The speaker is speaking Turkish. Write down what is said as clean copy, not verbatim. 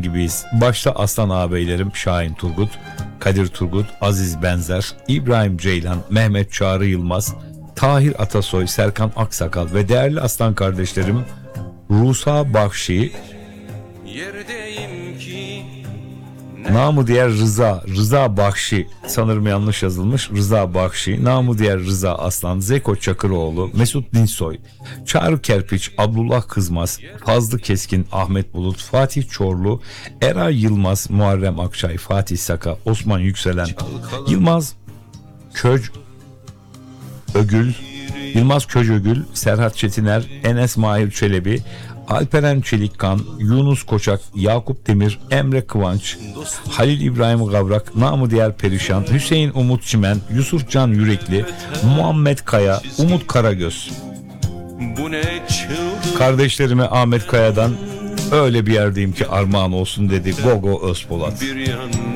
gibiyiz. Başta aslan ağabeylerim Şahin Turgut, Kadir Turgut, Aziz Benzer, İbrahim Ceylan, Mehmet Çağrı Yılmaz, Tahir Atasoy, Serkan Aksakal ve değerli aslan kardeşlerim Rusa Bakşi, namı diğer Rıza Bakşi, sanırım yanlış yazılmış, Rıza Bakşi, namı diğer Rıza Aslan, Zeko Çakıroğlu, Mesut Dinsoy, Çağrı Kerpiç, Abdullah Kızmaz, Fazlı Keskin, Ahmet Bulut, Fatih Çorlu, Eray Yılmaz, Muharrem Akçay, Fatih Saka, Osman Yükselen, Yılmaz Köcögül, Serhat Çetiner, Enes Mahir Çelebi, Alperen Çelikkan, Yunus Koçak, Yakup Demir, Emre Kıvanç, Halil İbrahim Gavrak, namı diğer Perişan, Hüseyin Umut Çimen, Yusuf Can Yürekli, Muhammed Kaya, Umut Karagöz. Kardeşlerime Ahmet Kaya'dan öyle bir yerdeyim ki armağan olsun dedi Gogo Özpolat.